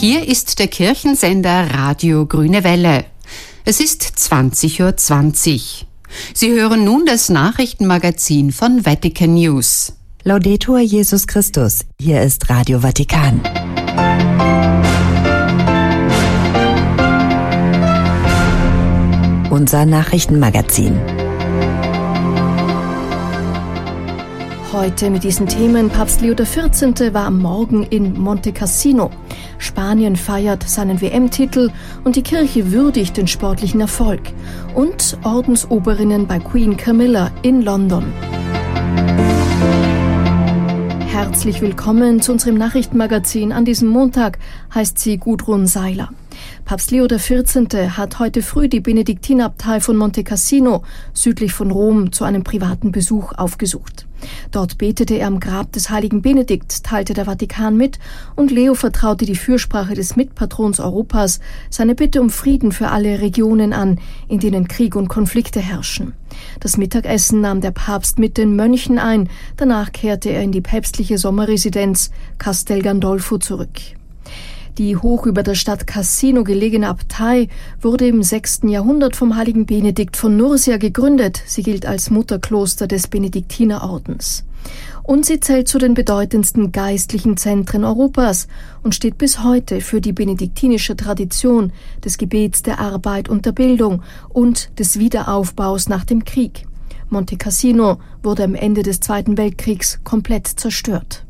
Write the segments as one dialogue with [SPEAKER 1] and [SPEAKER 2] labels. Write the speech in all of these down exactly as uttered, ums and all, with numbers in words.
[SPEAKER 1] Hier ist der Kirchensender Radio Grüne Welle. Es ist zwanzig Uhr zwanzig. Sie hören nun das Nachrichtenmagazin von Vatican News.
[SPEAKER 2] Laudetur Jesus Christus. Hier ist Radio Vatikan. Unser Nachrichtenmagazin.
[SPEAKER 3] Heute mit diesen Themen. Papst Leo der vierzehnte war am Morgen in Monte Cassino. Spanien feiert seinen W M-Titel und die Kirche würdigt den sportlichen Erfolg. Und Ordensoberinnen bei Queen Camilla in London. Herzlich willkommen zu unserem Nachrichtenmagazin. An diesem Montag heißt sie Gudrun Seiler. Papst Leo der vierzehnte hat heute früh die Benediktinerabtei von Monte Cassino südlich von Rom zu einem privaten Besuch aufgesucht. Dort betete er am Grab des heiligen Benedikt, teilte der Vatikan mit, und Leo vertraute die Fürsprache des Mitpatrons Europas seine Bitte um Frieden für alle Regionen an, in denen Krieg und Konflikte herrschen. Das Mittagessen nahm der Papst mit den Mönchen ein, danach kehrte er in die päpstliche Sommerresidenz Castel Gandolfo zurück. Die hoch über der Stadt Cassino gelegene Abtei wurde im sechsten Jahrhundert vom heiligen Benedikt von Nursia gegründet. Sie gilt als Mutterkloster des Benediktinerordens. Und sie zählt zu den bedeutendsten geistlichen Zentren Europas und steht bis heute für die benediktinische Tradition des Gebets, der Arbeit und der Bildung und des Wiederaufbaus nach dem Krieg. Monte Cassino wurde am Ende des Zweiten Weltkriegs komplett zerstört.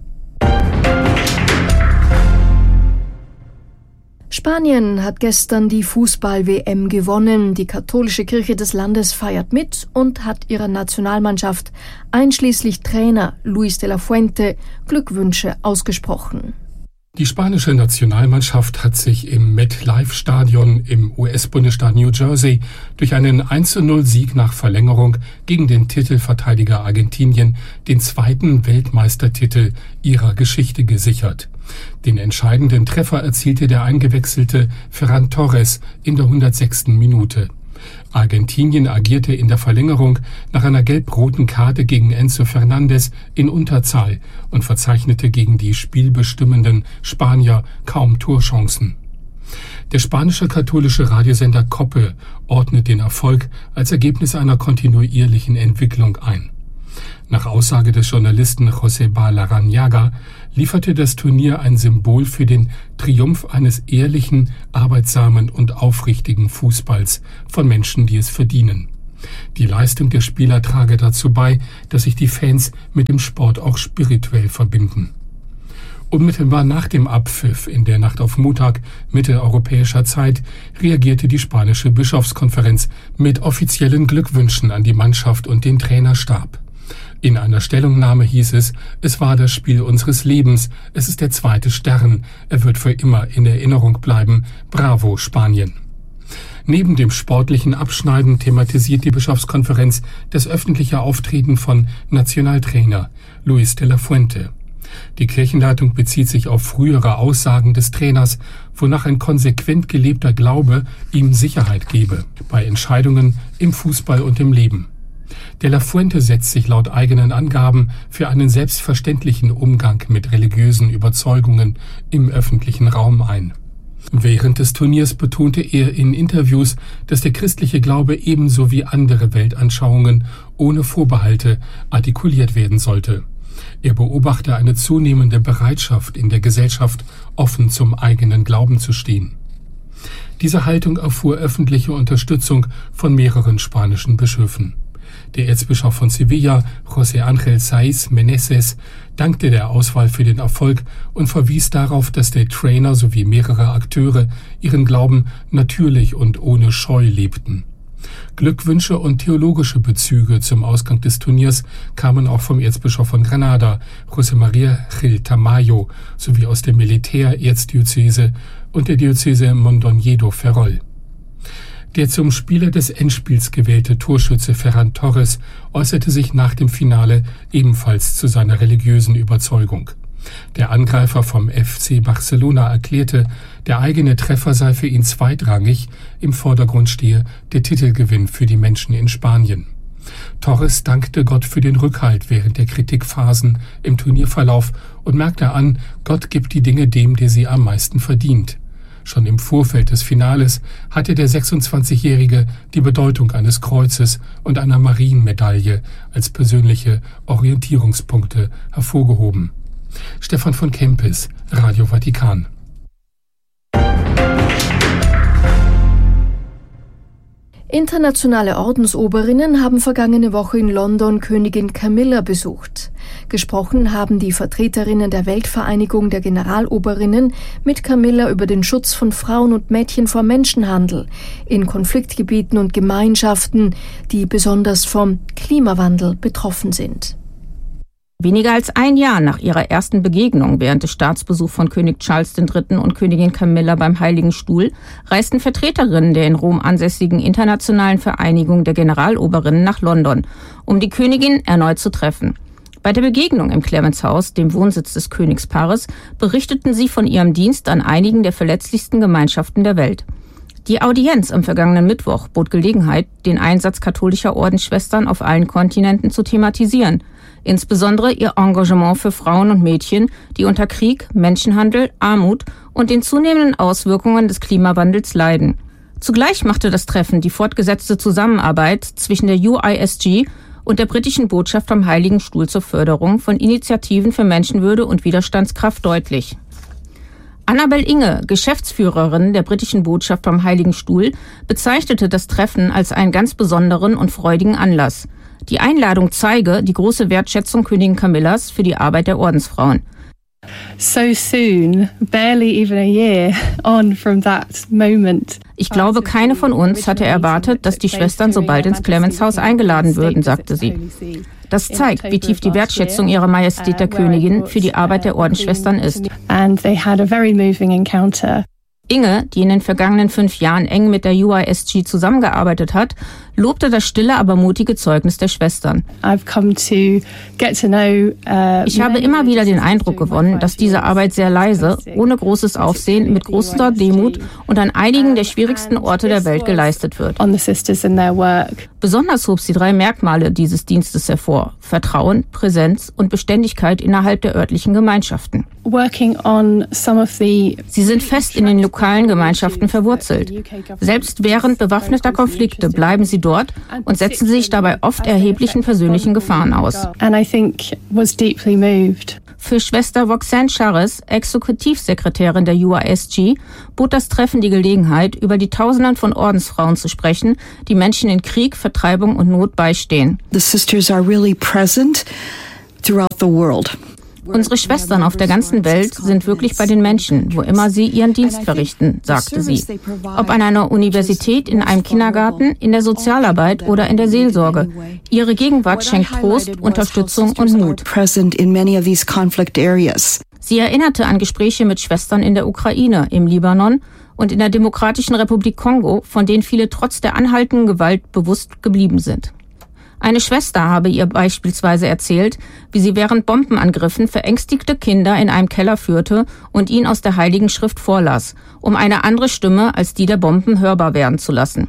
[SPEAKER 3] Spanien hat gestern die Fußball-W M gewonnen. Die katholische Kirche des Landes feiert mit und hat ihrer Nationalmannschaft einschließlich Trainer Luis de la Fuente Glückwünsche ausgesprochen.
[SPEAKER 4] Die spanische Nationalmannschaft hat sich im MetLife-Stadion im U S-Bundesstaat New Jersey durch einen eins zu null Sieg nach Verlängerung gegen den Titelverteidiger Argentinien den zweiten Weltmeistertitel ihrer Geschichte gesichert. Den entscheidenden Treffer erzielte der eingewechselte Ferran Torres in der hundertsechsten Minute. Argentinien agierte in der Verlängerung nach einer gelb-roten Karte gegen Enzo Fernandez in Unterzahl und verzeichnete gegen die spielbestimmenden Spanier kaum Torchancen. Der spanische katholische Radiosender COPE ordnet den Erfolg als Ergebnis einer kontinuierlichen Entwicklung ein. Nach Aussage des Journalisten Joseba Larrañaga lieferte das Turnier ein Symbol für den Triumph eines ehrlichen, arbeitsamen und aufrichtigen Fußballs von Menschen, die es verdienen. Die Leistung der Spieler trage dazu bei, dass sich die Fans mit dem Sport auch spirituell verbinden. Unmittelbar nach dem Abpfiff in der Nacht auf Montag mitteleuropäischer Zeit reagierte die spanische Bischofskonferenz mit offiziellen Glückwünschen an die Mannschaft und den Trainerstab. In einer Stellungnahme hieß es, es war das Spiel unseres Lebens, es ist der zweite Stern, er wird für immer in Erinnerung bleiben, bravo Spanien. Neben dem sportlichen Abschneiden thematisiert die Bischofskonferenz das öffentliche Auftreten von Nationaltrainer Luis de la Fuente. Die Kirchenleitung bezieht sich auf frühere Aussagen des Trainers, wonach ein konsequent gelebter Glaube ihm Sicherheit gebe, bei Entscheidungen im Fußball und im Leben. De la Fuente setzt sich laut eigenen Angaben für einen selbstverständlichen Umgang mit religiösen Überzeugungen im öffentlichen Raum ein. Während des Turniers betonte er in Interviews, dass der christliche Glaube ebenso wie andere Weltanschauungen ohne Vorbehalte artikuliert werden sollte. Er beobachte eine zunehmende Bereitschaft in der Gesellschaft, offen zum eigenen Glauben zu stehen. Diese Haltung erfuhr öffentliche Unterstützung von mehreren spanischen Bischöfen. Der Erzbischof von Sevilla, José Ángel Saiz Meneses, dankte der Auswahl für den Erfolg und verwies darauf, dass der Trainer sowie mehrere Akteure ihren Glauben natürlich und ohne Scheu lebten. Glückwünsche und theologische Bezüge zum Ausgang des Turniers kamen auch vom Erzbischof von Granada, José María Gil Tamayo, sowie aus der Militärerzdiözese und der Diözese Mondoñedo Ferrol. Der zum Spieler des Endspiels gewählte Torschütze Ferran Torres äußerte sich nach dem Finale ebenfalls zu seiner religiösen Überzeugung. Der Angreifer vom F C Barcelona erklärte, der eigene Treffer sei für ihn zweitrangig, im Vordergrund stehe der Titelgewinn für die Menschen in Spanien. Torres dankte Gott für den Rückhalt während der Kritikphasen im Turnierverlauf und merkte an, Gott gibt die Dinge dem, der sie am meisten verdient. Schon im Vorfeld des Finales hatte der sechsundzwanzigjährige die Bedeutung eines Kreuzes und einer Marienmedaille als persönliche Orientierungspunkte hervorgehoben. Stefan von Kempis, Radio Vatikan.
[SPEAKER 3] Internationale Ordensoberinnen haben vergangene Woche in London Königin Camilla besucht. Gesprochen haben die Vertreterinnen der Weltvereinigung der Generaloberinnen mit Camilla über den Schutz von Frauen und Mädchen vor Menschenhandel in Konfliktgebieten und Gemeinschaften, die besonders vom Klimawandel betroffen sind.
[SPEAKER 5] Weniger als ein Jahr nach ihrer ersten Begegnung während des Staatsbesuchs von König Charles der Dritte und Königin Camilla beim Heiligen Stuhl reisten Vertreterinnen der in Rom ansässigen Internationalen Vereinigung der Generaloberinnen nach London, um die Königin erneut zu treffen. Bei der Begegnung im Clements House, dem Wohnsitz des Königspaares, berichteten sie von ihrem Dienst an einigen der verletzlichsten Gemeinschaften der Welt. Die Audienz am vergangenen Mittwoch bot Gelegenheit, den Einsatz katholischer Ordensschwestern auf allen Kontinenten zu thematisieren, insbesondere ihr Engagement für Frauen und Mädchen, die unter Krieg, Menschenhandel, Armut und den zunehmenden Auswirkungen des Klimawandels leiden. Zugleich machte das Treffen die fortgesetzte Zusammenarbeit zwischen der U I S G und der britischen Botschaft am Heiligen Stuhl zur Förderung von Initiativen für Menschenwürde und Widerstandskraft deutlich. Annabel Inge, Geschäftsführerin der britischen Botschaft am Heiligen Stuhl, bezeichnete das Treffen als einen ganz besonderen und freudigen Anlass. Die Einladung zeige die große Wertschätzung Königin Camillas für die Arbeit der Ordensfrauen.
[SPEAKER 6] So soon, barely even a year on from that moment.
[SPEAKER 5] Ich glaube, keine von uns hatte erwartet, dass die Schwestern so bald ins Clements House eingeladen würden, sagte sie. Das zeigt, wie tief die Wertschätzung ihrer Majestät der Königin für die Arbeit der Ordensschwestern ist.
[SPEAKER 6] And they had a very moving encounter.
[SPEAKER 5] Inge, die in den vergangenen fünf Jahren eng mit der U I S G zusammengearbeitet hat, lobte das stille, aber mutige Zeugnis der Schwestern. Ich habe immer wieder den Eindruck gewonnen, dass diese Arbeit sehr leise, ohne großes Aufsehen, mit großer Demut und an einigen der schwierigsten Orte der Welt geleistet wird. Besonders hob sie drei Merkmale dieses Dienstes hervor: Vertrauen, Präsenz und Beständigkeit innerhalb der örtlichen Gemeinschaften. Sie sind fest in den lokalen Gemeinschaften verwurzelt. Selbst während bewaffneter Konflikte bleiben sie dort und setzen sich dabei oft erheblichen persönlichen Gefahren aus. Für Schwester Roxanne Charres, Exekutivsekretärin der U I S G, bot das Treffen die Gelegenheit, über die Tausenden von Ordensfrauen zu sprechen, die Menschen in Krieg, Vertreibung und Not beistehen.
[SPEAKER 7] The sisters are really present throughout the world.
[SPEAKER 5] Unsere Schwestern auf der ganzen Welt sind wirklich bei den Menschen, wo immer sie ihren Dienst verrichten, sagte sie. Ob an einer Universität, in einem Kindergarten, in der Sozialarbeit oder in der Seelsorge. Ihre Gegenwart schenkt Trost, Unterstützung und Mut. Sie erinnerte an Gespräche mit Schwestern in der Ukraine, im Libanon und in der Demokratischen Republik Kongo, von denen viele trotz der anhaltenden Gewalt bewusst geblieben sind. Eine Schwester habe ihr beispielsweise erzählt, wie sie während Bombenangriffen verängstigte Kinder in einem Keller führte und ihnen aus der Heiligen Schrift vorlas, um eine andere Stimme als die der Bomben hörbar werden zu lassen.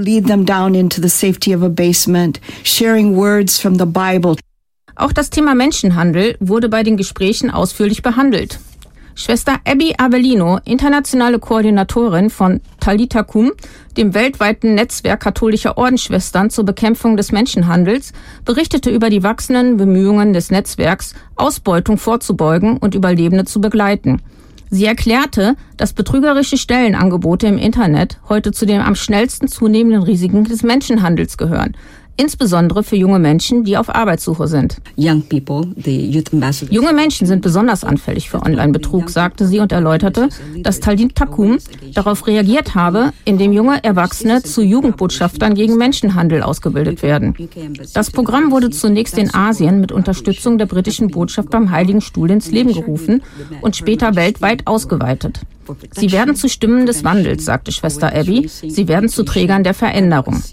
[SPEAKER 5] Auch das Thema Menschenhandel wurde bei den Gesprächen ausführlich behandelt. Schwester Abby Avellino, internationale Koordinatorin von Talitha Kum, dem weltweiten Netzwerk katholischer Ordensschwestern zur Bekämpfung des Menschenhandels, berichtete über die wachsenden Bemühungen des Netzwerks, Ausbeutung vorzubeugen und Überlebende zu begleiten. Sie erklärte, dass betrügerische Stellenangebote im Internet heute zu den am schnellsten zunehmenden Risiken des Menschenhandels gehören. Insbesondere für junge Menschen, die auf Arbeitssuche sind. Junge Menschen sind besonders anfällig für Online-Betrug, sagte sie und erläuterte, dass Talitha Kum darauf reagiert habe, indem junge Erwachsene zu Jugendbotschaftern gegen Menschenhandel ausgebildet werden. Das Programm wurde zunächst in Asien mit Unterstützung der britischen Botschaft beim Heiligen Stuhl ins Leben gerufen und später weltweit ausgeweitet. Sie werden zu Stimmen des Wandels, sagte Schwester Abby. Sie werden zu Trägern der Veränderung.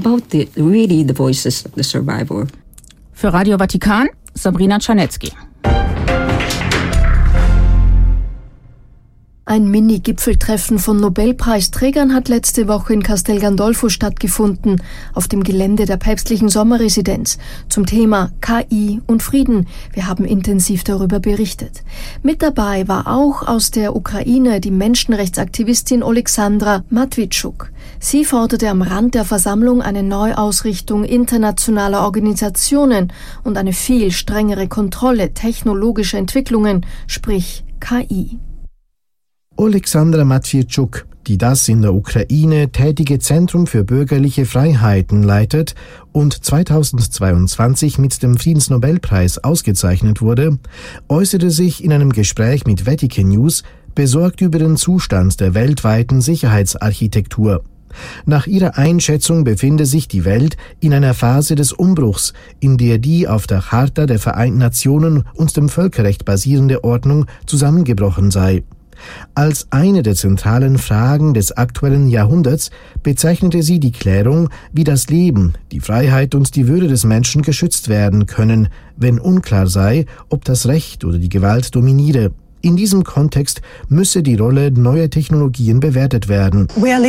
[SPEAKER 5] Für Radio Vatikan, Sabrina Czarnecki.
[SPEAKER 3] Ein Mini-Gipfeltreffen von Nobelpreisträgern hat letzte Woche in Castel Gandolfo stattgefunden, auf dem Gelände der päpstlichen Sommerresidenz, zum Thema K I und Frieden. Wir haben intensiv darüber berichtet. Mit dabei war auch aus der Ukraine die Menschenrechtsaktivistin Oleksandra Matwitschuk. Sie forderte am Rand der Versammlung eine Neuausrichtung internationaler Organisationen und eine viel strengere Kontrolle technologischer Entwicklungen, sprich K I.
[SPEAKER 8] Oleksandra Matwitschuk, die das in der Ukraine tätige Zentrum für bürgerliche Freiheiten leitet und zweitausendzweiundzwanzig mit dem Friedensnobelpreis ausgezeichnet wurde, äußerte sich in einem Gespräch mit Vatican News besorgt über den Zustand der weltweiten Sicherheitsarchitektur. Nach ihrer Einschätzung befinde sich die Welt in einer Phase des Umbruchs, in der die auf der Charta der Vereinten Nationen und dem Völkerrecht basierende Ordnung zusammengebrochen sei. Als eine der zentralen Fragen des aktuellen Jahrhunderts bezeichnete sie die Klärung, wie das Leben, die Freiheit und die Würde des Menschen geschützt werden können, wenn unklar sei, ob das Recht oder die Gewalt dominiere. In diesem Kontext müsse die Rolle neuer Technologien bewertet werden. Wir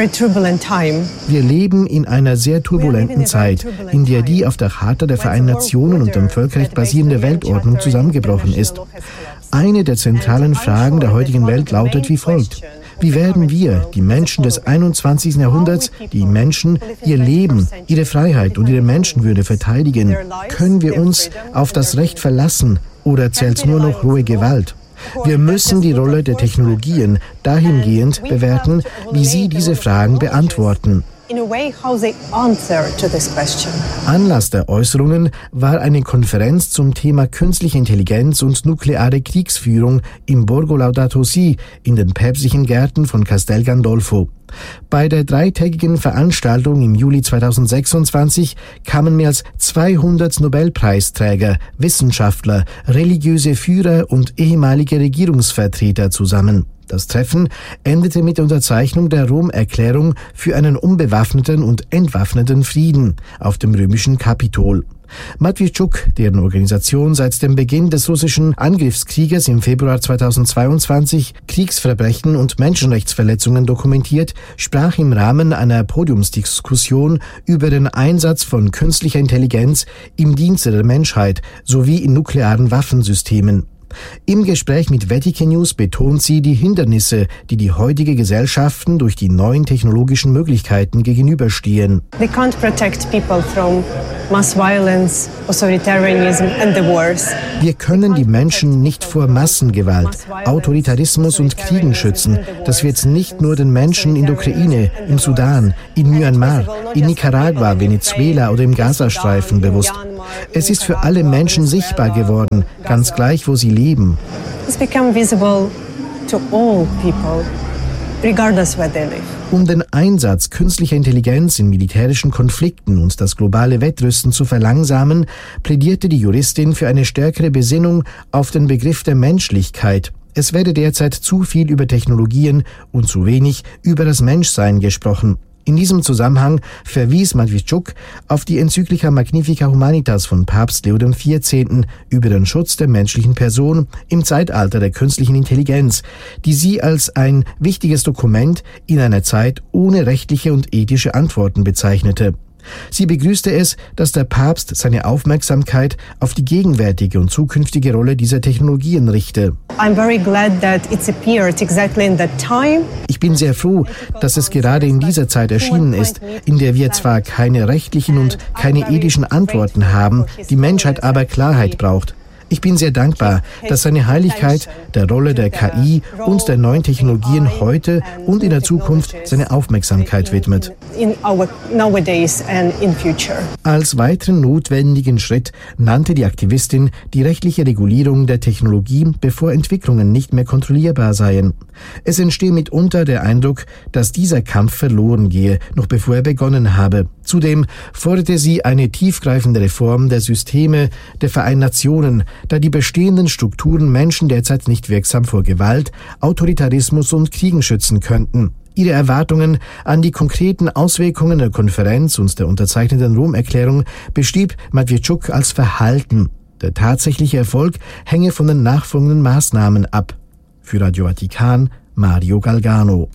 [SPEAKER 8] leben in einer sehr turbulenten Zeit, in der die auf der Charta der Vereinten Nationen und dem Völkerrecht basierende Weltordnung zusammengebrochen ist. Eine der zentralen Fragen der heutigen Welt lautet wie folgt: Wie werden wir, die Menschen des einundzwanzigsten Jahrhunderts, die Menschen, ihr Leben, ihre Freiheit und ihre Menschenwürde verteidigen? Können wir uns auf das Recht verlassen oder zählt nur noch rohe Gewalt? Wir müssen die Rolle der Technologien dahingehend bewerten, wie sie diese Fragen beantworten. Anlass der Äußerungen war eine Konferenz zum Thema künstliche Intelligenz und nukleare Kriegsführung im Borgo Laudato Si in den päpstlichen Gärten von Castel Gandolfo. Bei der dreitägigen Veranstaltung im Juli zweitausendsechsundzwanzig kamen mehr als zweihundert Nobelpreisträger, Wissenschaftler, religiöse Führer und ehemalige Regierungsvertreter zusammen. Das Treffen endete mit der Unterzeichnung der Rom-Erklärung für einen unbewaffneten und entwaffneten Frieden auf dem römischen Kapitol. Matwitschuk, deren Organisation seit dem Beginn des russischen Angriffskrieges im Februar zweitausendzweiundzwanzig Kriegsverbrechen und Menschenrechtsverletzungen dokumentiert, sprach im Rahmen einer Podiumsdiskussion über den Einsatz von künstlicher Intelligenz im Dienste der Menschheit sowie in nuklearen Waffensystemen. Im Gespräch mit Vatican News betont sie die Hindernisse, die die heutige Gesellschaften durch die neuen technologischen Möglichkeiten gegenüberstehen.
[SPEAKER 9] They can't protect people from mass violence, authoritarianism and the wars.
[SPEAKER 8] Wir können die Menschen nicht vor Massengewalt, Autoritarismus und Kriegen schützen. Das wird nicht nur den Menschen in der Ukraine, im Sudan, in Myanmar, in Nicaragua, Venezuela oder im Gazastreifen bewusst. Es ist für alle Menschen sichtbar geworden, ganz gleich, wo sie leben.
[SPEAKER 9] It's become visible to all people, regardless where they live.
[SPEAKER 8] Um den Einsatz künstlicher Intelligenz in militärischen Konflikten und das globale Wettrüsten zu verlangsamen, plädierte die Juristin für eine stärkere Besinnung auf den Begriff der Menschlichkeit. Es werde derzeit zu viel über Technologien und zu wenig über das Menschsein gesprochen. In diesem Zusammenhang verwies Matwitschuk auf die Enzyklika Magnifica Humanitas von Papst Leo der vierzehnte über den Schutz der menschlichen Person im Zeitalter der künstlichen Intelligenz, die sie als ein wichtiges Dokument in einer Zeit ohne rechtliche und ethische Antworten bezeichnete. Sie begrüßte es, dass der Papst seine Aufmerksamkeit auf die gegenwärtige und zukünftige Rolle dieser Technologien richte.
[SPEAKER 9] I'm very glad that it's appeared exactly in that time.
[SPEAKER 8] Ich bin sehr froh, dass es gerade in dieser Zeit erschienen ist, in der wir zwar keine rechtlichen und keine ethischen Antworten haben, die Menschheit aber Klarheit braucht. Ich bin sehr dankbar, dass seine Heiligkeit der Rolle der K I und der neuen Technologien heute und in der Zukunft seine Aufmerksamkeit widmet. Als weiteren notwendigen Schritt nannte die Aktivistin die rechtliche Regulierung der Technologie, bevor Entwicklungen nicht mehr kontrollierbar seien. Es entstehe mitunter der Eindruck, dass dieser Kampf verloren gehe, noch bevor er begonnen habe. Zudem forderte sie eine tiefgreifende Reform der Systeme der Vereinten Nationen, da die bestehenden Strukturen Menschen derzeit nicht wirksam vor Gewalt, Autoritarismus und Kriegen schützen könnten. Ihre Erwartungen an die konkreten Auswirkungen der Konferenz und der unterzeichneten Rom-Erklärung beschrieb Matwitschuk als verhalten. Der tatsächliche Erfolg hänge von den nachfolgenden Maßnahmen ab. Für Radio Vatikan, Mario Galgano.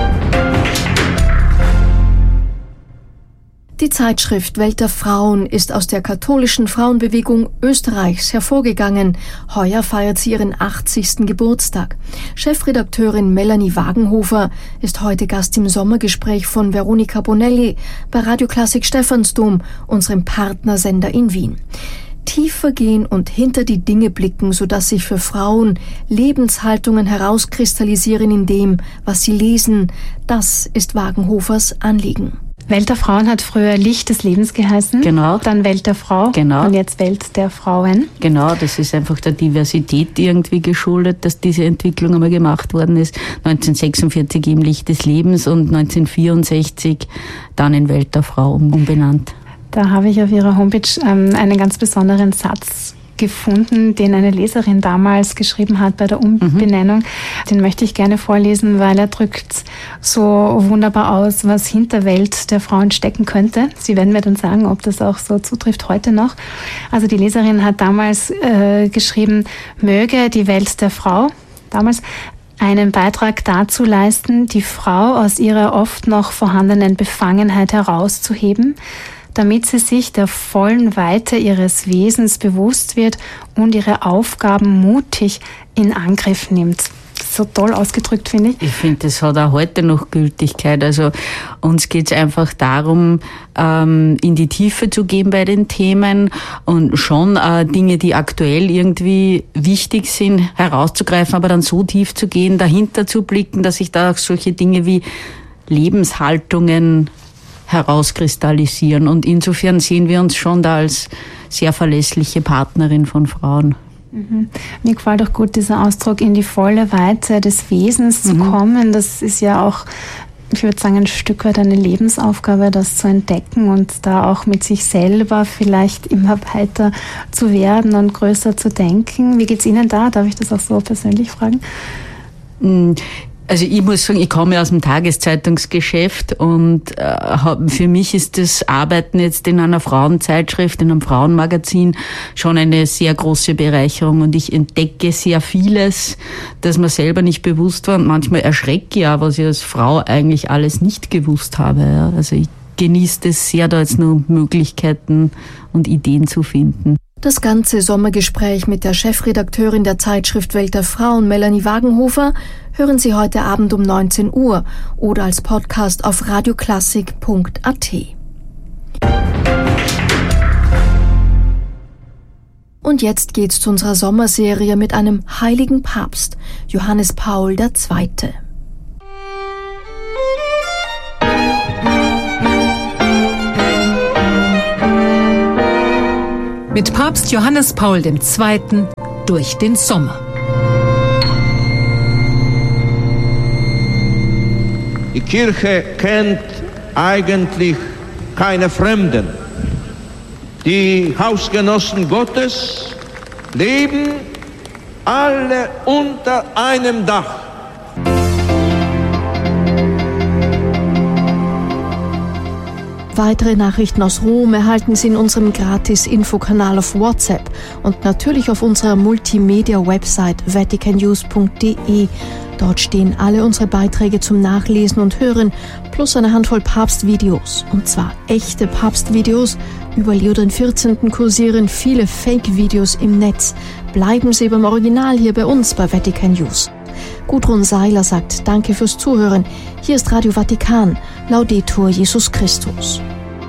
[SPEAKER 3] Die Zeitschrift Welt der Frauen ist aus der katholischen Frauenbewegung Österreichs hervorgegangen. Heuer feiert sie ihren achtzigsten Geburtstag. Chefredakteurin Melanie Wagenhofer ist heute Gast im Sommergespräch von Veronika Bonelli bei Radio Klassik Stephansdom, unserem Partnersender in Wien. Tiefer gehen und hinter die Dinge blicken, sodass sich für Frauen Lebenshaltungen herauskristallisieren in dem, was sie lesen, das ist Wagenhofers Anliegen.
[SPEAKER 10] Welt der Frauen hat früher Licht des Lebens geheißen.
[SPEAKER 11] Genau.
[SPEAKER 10] Dann Welt der Frau.
[SPEAKER 11] Genau.
[SPEAKER 10] Und jetzt Welt der Frauen.
[SPEAKER 11] Genau, das ist einfach der Diversität irgendwie geschuldet, dass diese Entwicklung einmal gemacht worden ist. neunzehnhundertsechsundvierzig im Licht des Lebens und neunzehnhundertvierundsechzig dann in Welt der Frau umbenannt.
[SPEAKER 10] Da habe ich auf Ihrer Homepage ähm, einen ganz besonderen Satz gefunden, den eine Leserin damals geschrieben hat bei der Umbenennung. Mhm. Den möchte ich gerne vorlesen, weil er drückt so wunderbar aus, was hinter Welt der Frauen stecken könnte. Sie werden mir dann sagen, ob das auch so zutrifft heute noch. Also die Leserin hat damals äh, geschrieben, möge die Welt der Frau, damals, einen Beitrag dazu leisten, die Frau aus ihrer oft noch vorhandenen Befangenheit herauszuheben, damit sie sich der vollen Weite ihres Wesens bewusst wird und ihre Aufgaben mutig in Angriff nimmt. So toll ausgedrückt, finde ich.
[SPEAKER 11] Ich finde, das hat auch heute noch Gültigkeit. Also uns geht es einfach darum, ähm, in die Tiefe zu gehen bei den Themen und schon äh, Dinge, die aktuell irgendwie wichtig sind, herauszugreifen, aber dann so tief zu gehen, dahinter zu blicken, dass sich da auch solche Dinge wie Lebenshaltungen herauskristallisieren. Und insofern sehen wir uns schon da als sehr verlässliche Partnerin von Frauen.
[SPEAKER 10] Mhm. Mir gefällt auch gut dieser Ausdruck, in die volle Weite des Wesens zu mhm. kommen. Das ist ja auch, ich würde sagen, ein Stück weit eine Lebensaufgabe, das zu entdecken und da auch mit sich selber vielleicht immer weiter zu werden und größer zu denken. Wie geht's Ihnen da? Darf ich das auch so persönlich fragen?
[SPEAKER 11] Mhm. Also ich muss sagen, ich komme aus dem Tageszeitungsgeschäft und äh, für mich ist das Arbeiten jetzt in einer Frauenzeitschrift, in einem Frauenmagazin schon eine sehr große Bereicherung und ich entdecke sehr vieles, das mir selber nicht bewusst war und manchmal erschrecke ich auch, was ich als Frau eigentlich alles nicht gewusst habe. Ja. Also ich genieße es sehr, da jetzt nur Möglichkeiten und Ideen zu finden.
[SPEAKER 3] Das ganze Sommergespräch mit der Chefredakteurin der Zeitschrift Welt der Frauen, Melanie Wagenhofer, hören Sie heute Abend um neunzehn Uhr oder als Podcast auf radioklassik punkt a t. Und jetzt geht's zu unserer Sommerserie mit einem heiligen Papst, Johannes Paul der Zweite.
[SPEAKER 12] Mit Papst Johannes Paul der Zweite durch den Sommer.
[SPEAKER 13] Die Kirche kennt eigentlich keine Fremden. Die Hausgenossen Gottes leben alle unter einem Dach.
[SPEAKER 3] Weitere Nachrichten aus Rom erhalten Sie in unserem Gratis-Infokanal auf WhatsApp und natürlich auf unserer Multimedia-Website vatican news punkt d e. Dort stehen alle unsere Beiträge zum Nachlesen und Hören plus eine Handvoll Papstvideos. Und zwar echte Papstvideos. Über Leo den vierzehnten kursieren viele Fake-Videos im Netz. Bleiben Sie beim Original hier bei uns bei Vatican News. Gudrun Seiler sagt Danke fürs Zuhören. Hier ist Radio Vatikan. Laudetur Jesus Christus.